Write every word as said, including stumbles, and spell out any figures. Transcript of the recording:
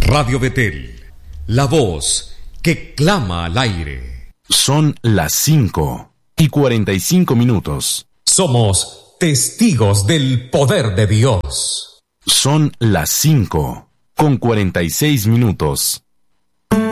Radio Betel, la voz que clama al aire. Son las cinco y cuarenta y cinco minutos. Somos testigos del poder de Dios. Son las cinco con cuarenta y seis minutos.